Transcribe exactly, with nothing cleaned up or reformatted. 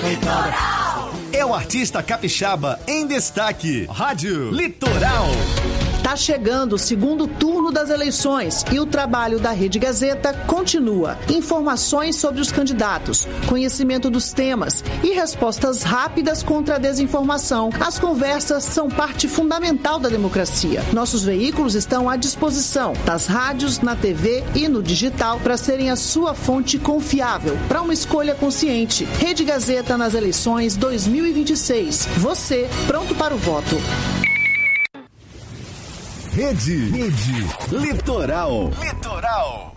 Litoral. É o artista capixaba em destaque. Rádio Litoral. Tá chegando o segundo turno das eleições e o trabalho da Rede Gazeta continua. Informações sobre os candidatos, conhecimento dos temas e respostas rápidas contra a desinformação. As conversas são parte fundamental da democracia. Nossos veículos estão à disposição das rádios, na T V e no digital para serem a sua fonte confiável para uma escolha consciente. Rede Gazeta nas eleições dois mil e vinte e seis. Você pronto para o voto. Rede, Rede Litoral. Litoral.